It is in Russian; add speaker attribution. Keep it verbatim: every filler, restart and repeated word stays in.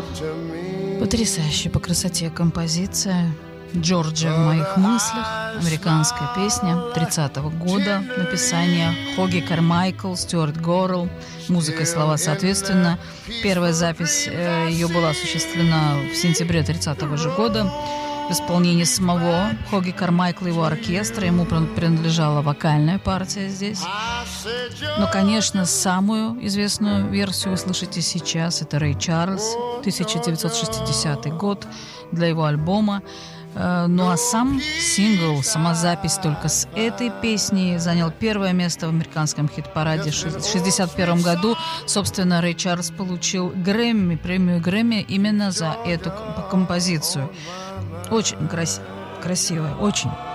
Speaker 1: Потрясающая по красоте композиция. «Джорджия в моих мыслях», американская песня тридцатого года, написание Хоги Кармайкл, Стюарт Горрелл, музыка и слова соответственно. Первая запись ее была осуществлена в сентябре тридцатого же года в исполнении самого Хоги Кармайкла и его оркестра. Ему принадлежала вокальная партия здесь. Но, конечно, самую известную версию вы слышите сейчас. Это Рэй Чарльз, тысяча девятьсот шестидесятый год, для его альбома. Ну а сам сингл, сама запись только с этой песней занял первое место в американском хит-параде в шестьдесят первом году. Собственно, Рэй Чарльз получил Грэмми, премию Грэмми именно за эту композицию. Очень крас- красивая, очень.